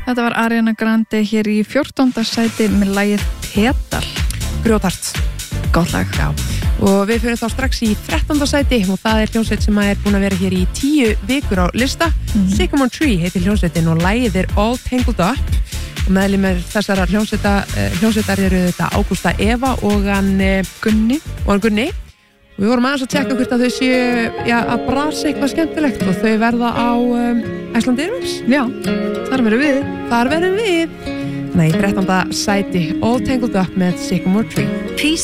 Þetta var Ariana Grande hér í 14. sæti með lagið Pedal. Grjótart. Gott lag. Já. Og við fyrir þá strax í 13. sæti og það er hljómsveit sem er búin að vera hér í 10 vikur á lista. Sycamore Tree heitir hljómsveitin og lagið er All Tangled Up. Og meðlimir þessara hljómsveitar eru þetta Ágústa Eva og hann Gunni. Og við vorum aðeins að tjekka hvort að þau séu að brasa eitthvað skemmtilegt og þau verða á Iceland Airwaves. Já, þar verðum við. Nei, 13. sæti All Tangled Up með Sycamore Tree.